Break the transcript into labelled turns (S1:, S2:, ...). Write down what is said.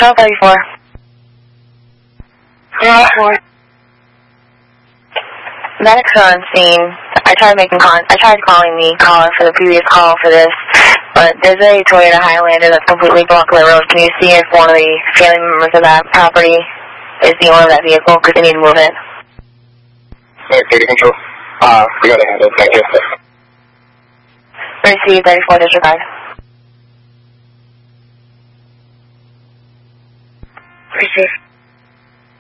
S1: Control 34. Yeah, 4. Medics are on scene. I tried calling the caller for the previous call for this, but there's a Toyota Highlander that's completely blocking the road. Can you see if one of the family members of that property is the owner of that vehicle? Because they need to move it.
S2: Okay, Control. We got to handle it. Thank you.
S1: Receive 34 District 5.